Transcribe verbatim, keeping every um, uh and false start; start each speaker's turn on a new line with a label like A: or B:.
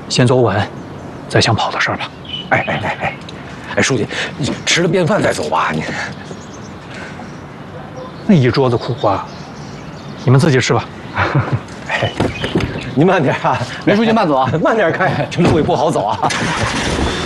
A: 先走稳，再想跑的事儿吧。
B: 哎哎哎哎，哎，书记，你吃了便饭再走吧，你。
A: 那一桌子苦瓜，你们自己吃吧。
B: 哎，你慢点啊，
C: 梅书记慢走啊，
B: 慢点开，这路也不好走啊。